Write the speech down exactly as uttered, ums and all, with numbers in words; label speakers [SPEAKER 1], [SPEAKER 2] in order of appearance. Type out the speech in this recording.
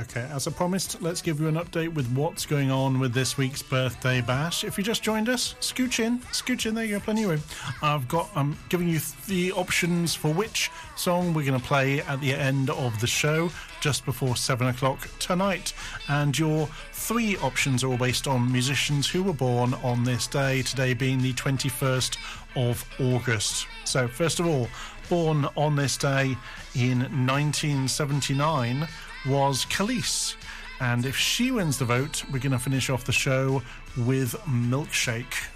[SPEAKER 1] Okay, as I promised, let's give you an update with what's going on with this week's birthday bash. If you just joined us, scooch in, scooch in, there you go, plenty of room. I've got, I'm giving you the options for which song we're going to play at the end of the show, just before seven o'clock tonight. And your three options are all based on musicians who were born on this day, today being the twenty-first of August. So, first of all, born on this day in nineteen seventy-nine was Khalees, and if she wins the vote, we're going to finish off the show with Milkshake.